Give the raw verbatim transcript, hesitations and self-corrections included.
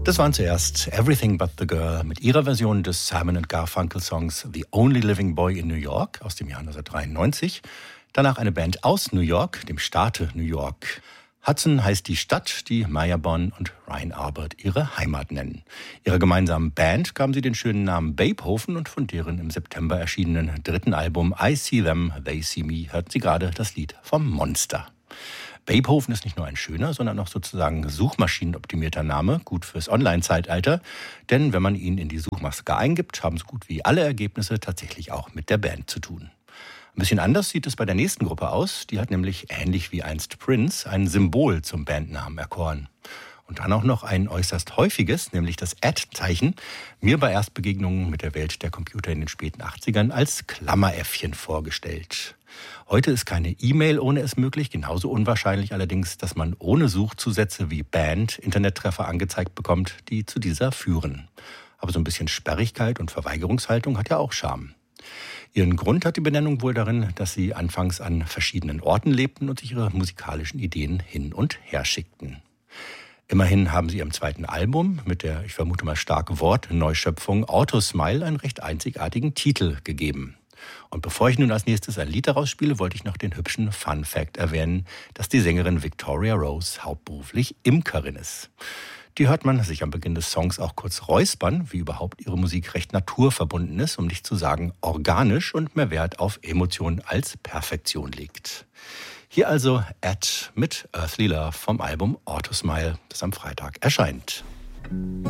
Das waren zuerst Everything But the Girl mit ihrer Version des Simon and Garfunkel Songs The Only Living Boy in New York aus dem Jahr neunzehnhundertdreiundneunzig. Danach eine Band aus New York, dem Staate New York. Hudson heißt die Stadt, die Maya Bonn und Ryan Arbert ihre Heimat nennen. Ihrer gemeinsamen Band gaben sie den schönen Namen Babehofen und von deren im September erschienenen dritten Album I See Them, They See Me hörten sie gerade das Lied vom Monster. Babehofen ist nicht nur ein schöner, sondern auch sozusagen suchmaschinenoptimierter Name, gut fürs Online-Zeitalter. Denn wenn man ihn in die Suchmaske eingibt, haben so gut wie alle Ergebnisse tatsächlich auch mit der Band zu tun. Ein bisschen anders sieht es bei der nächsten Gruppe aus. Die hat nämlich, ähnlich wie einst Prince, ein Symbol zum Bandnamen erkoren. Und dann auch noch ein äußerst häufiges, nämlich das Ad-Zeichen, mir bei Erstbegegnungen mit der Welt der Computer in den späten achtzigern als Klammeräffchen vorgestellt. Heute ist keine E-Mail ohne es möglich, genauso unwahrscheinlich allerdings, dass man ohne Suchzusätze wie Band Internettreffer angezeigt bekommt, die zu dieser führen. Aber so ein bisschen Sperrigkeit und Verweigerungshaltung hat ja auch Charme. Ihren Grund hat die Benennung wohl darin, dass sie anfangs an verschiedenen Orten lebten und sich ihre musikalischen Ideen hin und her schickten. Immerhin haben sie ihrem zweiten Album mit der, ich vermute mal stark Wortneuschöpfung Autosmile einen recht einzigartigen Titel gegeben. Und bevor ich nun als nächstes ein Lied daraus spiele, wollte ich noch den hübschen Fun Fact erwähnen, dass die Sängerin Victoria Rose hauptberuflich Imkerin ist. Die hört man sich am Beginn des Songs auch kurz räuspern, wie überhaupt ihre Musik recht naturverbunden ist, um nicht zu sagen organisch und mehr Wert auf Emotionen als Perfektion legt. Hier also Ed mit Earthly Love vom Album Autosmile, das am Freitag erscheint.